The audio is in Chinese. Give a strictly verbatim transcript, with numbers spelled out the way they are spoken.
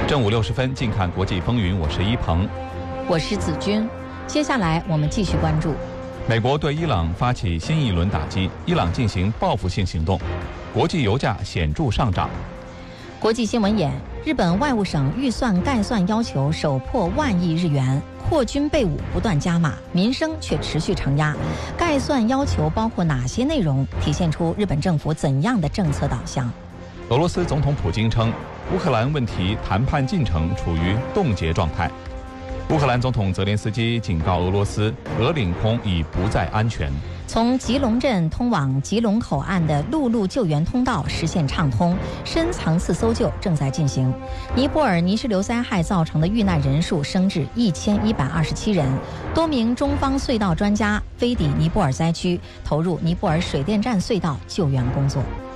正午六十分，近看国际风云，我是一鹏， 我是子君。接下来我们继续关注： 美国对伊朗发起新一轮打击，伊朗进行报复性行动，国际油价显著上涨。 国际新闻眼：日本外务省预算概算要求首破万亿日元，扩军备武不断加码，民生却持续承压。概算要求包括哪些内容？体现出日本政府怎样的政策导向？ 俄罗斯总统普京称，乌克兰问题谈判进程处于冻结状态。乌克兰总统泽连斯基警告俄罗斯，俄领空已不再安全。 从吉隆镇通往吉隆口岸的陆路救援通道实现畅通，深层次搜救正在进行。尼泊尔泥石流灾害造成的遇难人数升至一千一百二十七人，多名中方隧道专家飞抵尼泊尔灾区，投入尼泊尔水电站隧道救援工作。